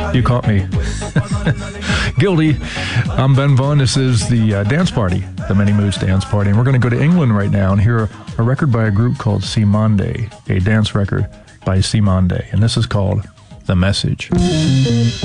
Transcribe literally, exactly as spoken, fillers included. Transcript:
You caught me. Guilty. I'm Ben Vaughn. This is the uh, dance party, the Many Moods Dance Party. And we're going to go to England right now and hear a, a record by a group called Cymande, a dance record by Cymande. And this is called The Message.